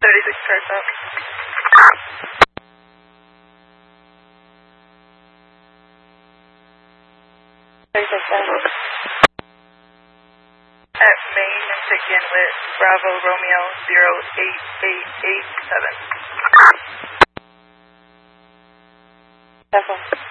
36 starts up. At Main and check-in with Bravo Romeo 08887.